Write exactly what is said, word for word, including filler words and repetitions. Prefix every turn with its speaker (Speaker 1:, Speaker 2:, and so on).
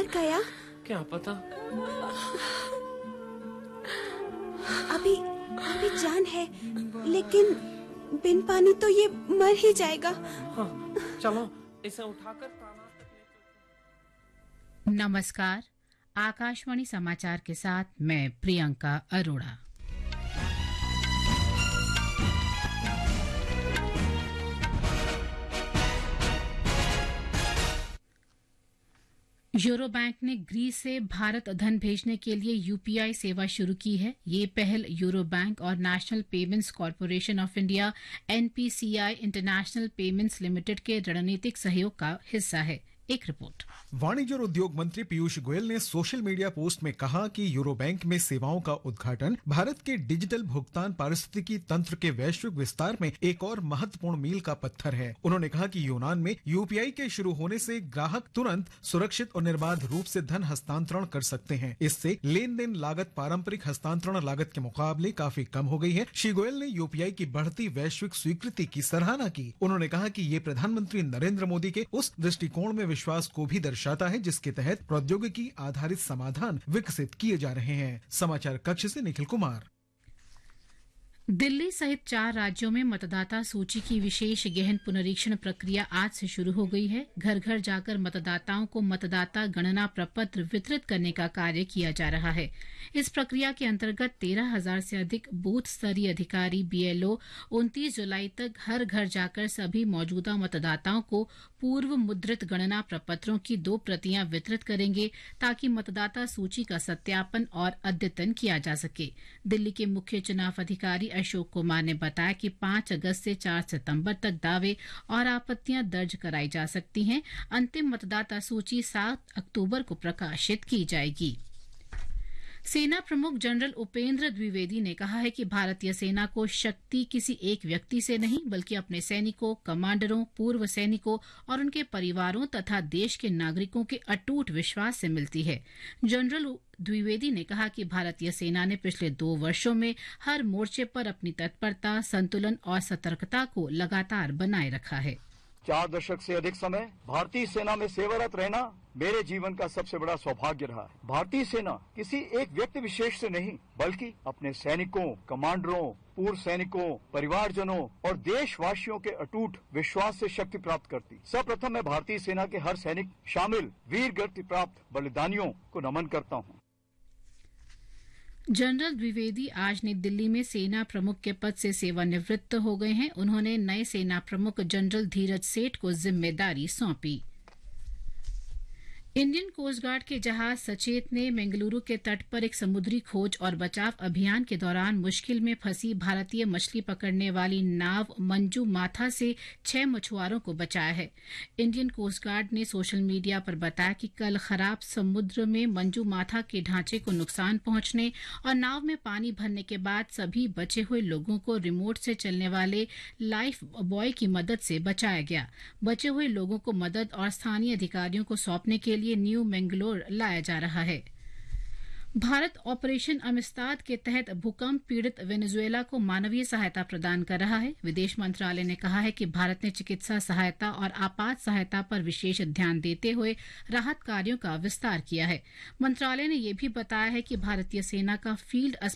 Speaker 1: मर गया?
Speaker 2: क्या पता।
Speaker 1: अभी अभी जान है, लेकिन बिन पानी तो ये मर ही जाएगा।
Speaker 2: हाँ, चलो इसे उठाकर तालाब तक ले चलते हैं।
Speaker 3: नमस्कार, आकाशवाणी समाचार के साथ मैं प्रियंका अरोड़ा। यूरो बैंक ने ग्रीस से भारत धन भेजने के लिए यूपीआई सेवा शुरू की है। ये पहल यूरो बैंक और national payments corporation of India NPCI international payments limited के रणनीतिक सहयोग का हिस्सा है। एक रिपोर्ट।
Speaker 4: वाणिज्य और उद्योग मंत्री पीयूष गोयल ने सोशल मीडिया पोस्ट में कहा कि यूरो बैंक में सेवाओं का उद्घाटन भारत के डिजिटल भुगतान पारिस्थितिकी तंत्र के वैश्विक विस्तार में एक और महत्वपूर्ण मील का पत्थर है। उन्होंने कहा कि यूनान में यूपीआई के शुरू होने से ग्राहक तुरंत सुरक्षित और निर्बाध रूप से धन हस्तांतरण कर सकते हैं। इससे लेन देन लागत पारंपरिक हस्तांतरण लागत के मुकाबले काफी कम हो गई है। श्री गोयल ने यूपीआई की बढ़ती वैश्विक स्वीकृति की सराहना की। उन्होंने कहा कि ये प्रधानमंत्री नरेंद्र मोदी के उस दृष्टिकोण में विश्वास को भी दर्शाता है जिसके तहत प्रौद्योगिकी आधारित समाधान विकसित किए जा रहे हैं। समाचार कक्ष से निखिल कुमार।
Speaker 3: दिल्ली सहित चार राज्यों में मतदाता सूची की विशेष गहन पुनरीक्षण प्रक्रिया आज से शुरू हो गई है। घर घर जाकर मतदाताओं को मतदाता गणना प्रपत्र वितरित करने का कार्य किया जा रहा है। इस प्रक्रिया के अंतर्गत तेरह हजार से अधिक बूथ स्तरीय अधिकारी बीएलओ उनतीस जुलाई तक हर घर जाकर सभी मौजूदा मतदाताओं को पूर्व मुद्रित गणना प्रपत्रों की दो प्रतियां वितरित करेंगे ताकि मतदाता सूची का सत्यापन और अद्यतन किया जा सके। दिल्ली के मुख्य चुनाव अधिकारी अशोक कुमार ने बताया कि पांच अगस्त से चार सितंबर तक दावे और आपत्तियां दर्ज कराई जा सकती हैं। अंतिम मतदाता सूची सात अक्टूबर को प्रकाशित की जाएगी। सेना प्रमुख जनरल उपेंद्र द्विवेदी ने कहा है कि भारतीय सेना को शक्ति किसी एक व्यक्ति से नहीं बल्कि अपने सैनिकों, कमांडरों, पूर्व सैनिकों और उनके परिवारों तथा देश के नागरिकों के अटूट विश्वास से मिलती है। जनरल द्विवेदी ने कहा कि भारतीय सेना ने पिछले दो वर्षों में हर मोर्चे पर अपनी तत्परता, संतुलन और सतर्कता को लगातार बनाए रखा है।
Speaker 5: चार दशक से अधिक समय भारतीय सेना में सेवारत रहना मेरे जीवन का सबसे बड़ा सौभाग्य रहा है। भारतीय सेना किसी एक व्यक्ति विशेष से नहीं बल्कि अपने सैनिकों, कमांडरों, पूर्व सैनिकों, परिवारजनों और देशवासियों के अटूट विश्वास से शक्ति प्राप्त करती। सर्वप्रथम मैं भारतीय सेना के हर सैनिक शामिल वीर गति प्राप्त बलिदानियों को नमन करता हूँ।
Speaker 3: जनरल द्विवेदी आज नई दिल्ली में सेना प्रमुख के पद से सेवानिवृत्त हो गए हैं। उन्होंने नए सेना प्रमुख जनरल धीरज सेठ को जिम्मेदारी सौंपी। इंडियन कोस्ट गार्ड के जहाज सचेत ने बेंगलुरु के तट पर एक समुद्री खोज और बचाव अभियान के दौरान मुश्किल में फंसी भारतीय मछली पकड़ने वाली नाव मंजू माथा से छह मछुआरों को बचाया है। इंडियन कोस्ट गार्ड ने सोशल मीडिया पर बताया कि कल खराब समुद्र में मंजू माथा के ढांचे को नुकसान पहुंचने और नाव में पानी भरने के बाद सभी बचे हुए लोगों को रिमोट से चलने वाले लाइफ बॉय की मदद से बचाया गया। बचे हुए लोगों को मदद और स्थानीय अधिकारियों को सौंपने के लिए न्यू मैंगलोर लाया जा रहा है। भारत ऑपरेशन अमिस्ताद के तहत भूकंप पीड़ित वेनेजुएला को मानवीय सहायता प्रदान कर रहा है। विदेश मंत्रालय ने कहा है कि भारत ने चिकित्सा सहायता और आपात सहायता पर विशेष ध्यान देते हुए राहत कार्यों का विस्तार किया है। मंत्रालय ने यह भी बताया है कि भारतीय सेना का फील्ड